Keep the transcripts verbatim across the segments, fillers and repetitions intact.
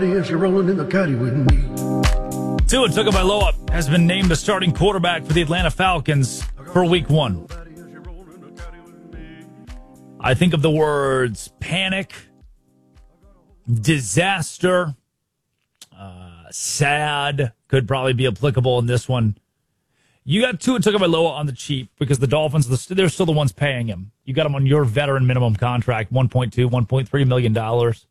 As you're rolling in the caddy with me. Tua Tagovailoa has been named the starting quarterback for the Atlanta Falcons for week one. I think of the words panic, disaster, uh, sad could probably be applicable in this one. You got Tua Tagovailoa on the cheap because the Dolphins, they're still the ones paying him. You got him on your veteran minimum contract, one point two, one point three million dollars.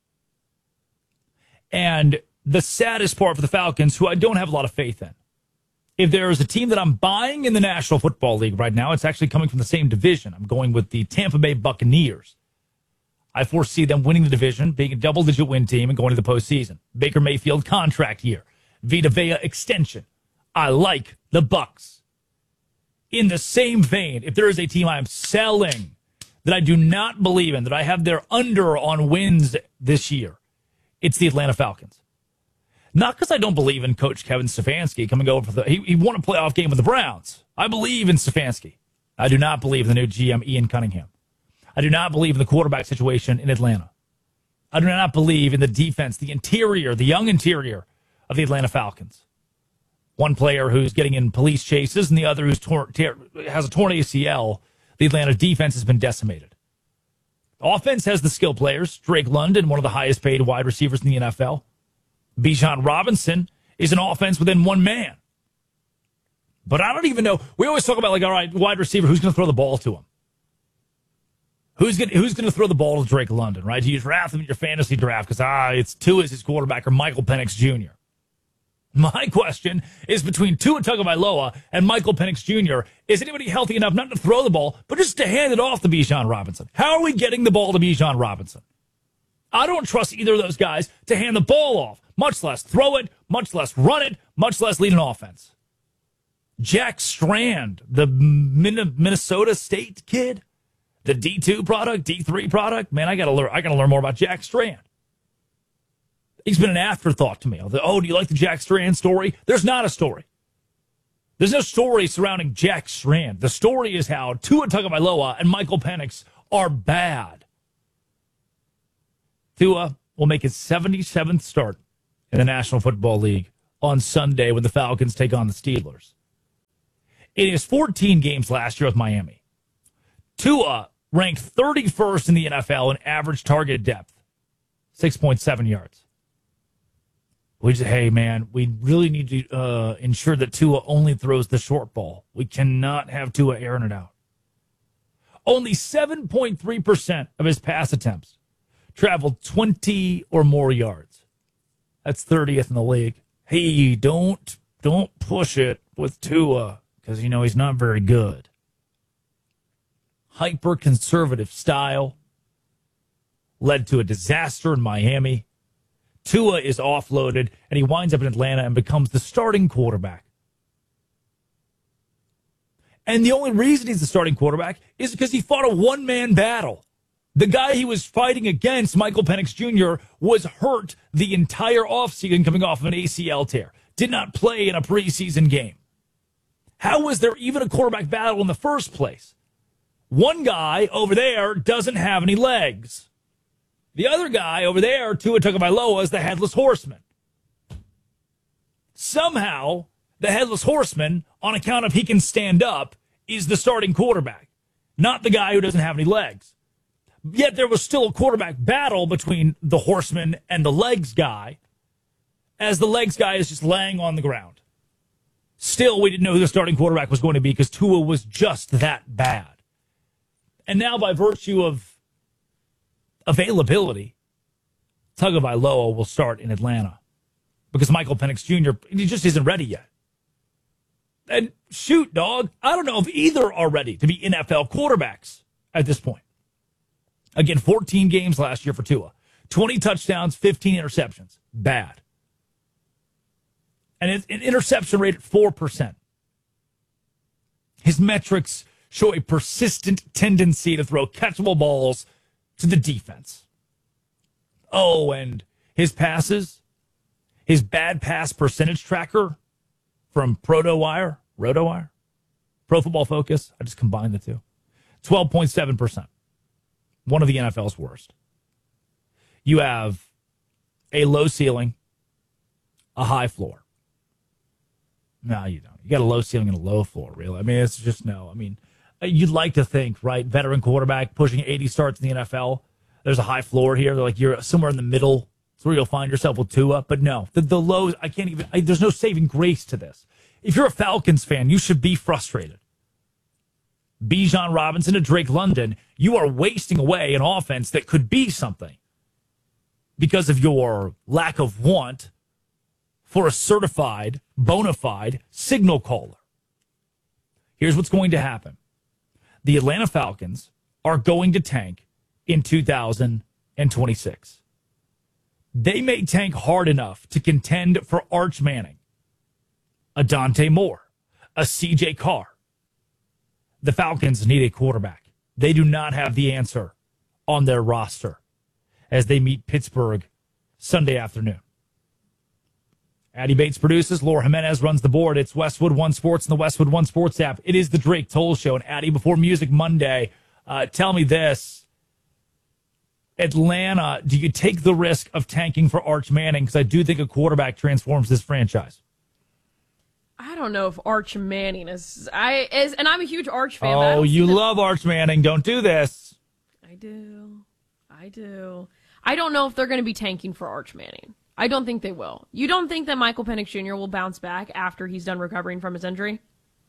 And the saddest part for the Falcons, who I don't have a lot of faith in, if there is a team that I'm buying in the National Football League right now, it's actually coming from the same division. I'm going with the Tampa Bay Buccaneers. I foresee them winning the division, being a double-digit win team, and going to the postseason. Baker Mayfield contract year. Vita Vea extension. I like the Bucs. In the same vein, if there is a team I'm selling that I do not believe in, that I have their under on wins this year, it's the Atlanta Falcons. Not because I don't believe in Coach Kevin Stefanski coming over for the... He, he won a playoff game with the Browns. I believe in Stefanski. I do not believe in the new G M, Ian Cunningham. I do not believe in the quarterback situation in Atlanta. I do not believe in the defense, the interior, the young interior of the Atlanta Falcons. One player who's getting in police chases and the other who's tor- ter- has a torn A C L. The Atlanta defense has been decimated. Offense has the skill players. Drake London, one of the highest paid wide receivers in the N F L. Bijan Robinson is an offense within one man. But I don't even know. We always talk about, like, all right, wide receiver, who's going to throw the ball to him? Who's going who's going to throw the ball to Drake London, right? Do you draft him in your fantasy draft because, ah, it's Tua as his quarterback or Michael Penix Junior? My question is between Tua Tagovailoa and Michael Penix Junior Is anybody healthy enough not to throw the ball, but just to hand it off to Bijan Robinson? How are we getting the ball to Bijan Robinson? I don't trust either of those guys to hand the ball off, much less throw it, much less run it, much less lead an offense. Jack Strand, the Minnesota State kid, the D two product, D three product. Man, I gotta learn. I gotta learn more about Jack Strand. He's been an afterthought to me. Oh, do you like the Jack Strand story? There's not a story. There's no story surrounding Jack Strand. The story is how Tua Tagovailoa and Michael Penix are bad. Tua will make his seventy-seventh start in the National Football League on Sunday when the Falcons take on the Steelers. In his fourteen games last year with Miami, Tua ranked thirty-first in the N F L in average target depth, six point seven yards. We just, hey, man, we really need to uh, ensure that Tua only throws the short ball. We cannot have Tua airing it out. Only seven point three percent of his pass attempts traveled twenty or more yards. That's thirtieth in the league. Hey, don't don't push it with Tua because, you know, he's not very good. Hyper-conservative style led to a disaster in Miami. Tua is offloaded, and he winds up in Atlanta and becomes the starting quarterback. And the only reason he's the starting quarterback is because he fought a one-man battle. The guy he was fighting against, Michael Penix Junior, was hurt the entire offseason coming off of an A C L tear. Did not play in a preseason game. How was there even a quarterback battle in the first place? One guy over there doesn't have any legs. The other guy over there, Tua Tagovailoa, is the headless horseman. Somehow, the headless horseman, on account of he can stand up, is the starting quarterback, not the guy who doesn't have any legs. Yet there was still a quarterback battle between the horseman and the legs guy, as the legs guy is just laying on the ground. Still, we didn't know who the starting quarterback was going to be because Tua was just that bad. And now, by virtue of availability, Tagovailoa will start in Atlanta because Michael Penix Junior, he just isn't ready yet. And shoot, dog, I don't know if either are ready to be N F L quarterbacks at this point. Again, fourteen games last year for Tua. twenty touchdowns, fifteen interceptions. Bad. And an interception rate at four percent. His metrics show a persistent tendency to throw catchable balls to the defense. Oh, and his passes, his bad pass percentage tracker from ProtoWire, RotoWire, Pro Football Focus, I just combined the two, twelve point seven percent. One of the N F L's worst. You have a low ceiling a high floor. No, you don't. You got a low ceiling and a low floor, really. I mean, it's just no. I mean, you'd like to think, right? Veteran quarterback pushing eighty starts in the N F L. There's a high floor here. They're like you're somewhere in the middle. That's where you'll find yourself with Tua. But no, the, the lows, I can't even, I, there's no saving grace to this. If you're a Falcons fan, you should be frustrated. Bijan Robinson to Drake London, you are wasting away an offense that could be something because of your lack of want for a certified, bona fide signal caller. Here's what's going to happen. The Atlanta Falcons are going to tank in two thousand twenty-six. They may tank hard enough to contend for Arch Manning, a Dante Moore, a C J Carr. The Falcons need a quarterback. They do not have the answer on their roster as they meet Pittsburgh Sunday afternoon. Addy Bates produces. Laura Jimenez runs the board. It's Westwood One Sports and the Westwood One Sports app. It is the Drake Toll Show. And Addy, before Music Monday, uh, tell me this. Atlanta, do you take the risk of tanking for Arch Manning? Because I do think a quarterback transforms this franchise. I don't know if Arch Manning is I is, and I'm a huge Arch fan. but I Oh, don't you see love Arch Manning. Don't do this. I do. I do. I don't know if they're going to be tanking for Arch Manning. I don't think they will. You don't think that Michael Penix Junior will bounce back after he's done recovering from his injury?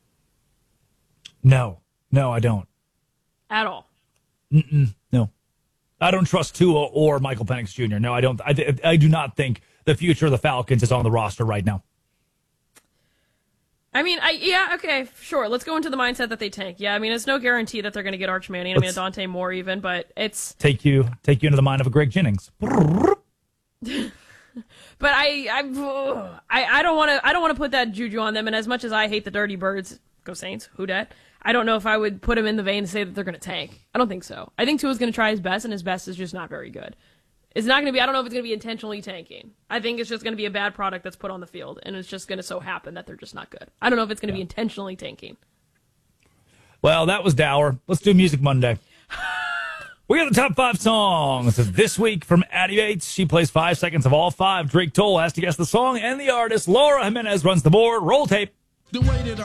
No. No, I don't. At all. Mm-mm, no. I don't trust Tua or Michael Penix Junior No, I don't. I, I do not think the future of the Falcons is on the roster right now. I mean, I yeah, okay, sure. Let's go into the mindset that they tank. Yeah, I mean, it's no guarantee that they're going to get Arch Manning. I mean, a Dante Moore even, but it's take you take you into the mind of a Greg Jennings. But I I I, I don't want to I don't want to put that juju on them. And as much as I hate the Dirty Birds, go Saints, who dat? I don't know if I would put them in the vein to say that they're going to tank. I don't think so. I think Tua's going to try his best, and his best is just not very good. It's not going to be, I don't know if it's going to be intentionally tanking. I think it's just going to be a bad product that's put on the field, and it's just going to so happen that they're just not good. I don't know if it's going to yeah. be intentionally tanking. Well, that was dour. Let's do Music Monday. We got the top five songs this week from Addy Bates. She plays five seconds of all five. Drake Toll has to guess the song and the artist. Laura Jimenez runs the board. Roll tape. The way that